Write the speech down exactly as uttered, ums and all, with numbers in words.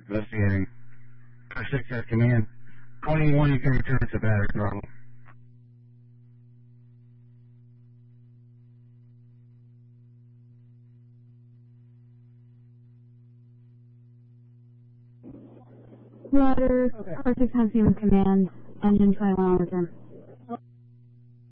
investigating. six has command. Calling one, you can return to battery throttle. Roger, R six has human command. Engine twenty-one on return.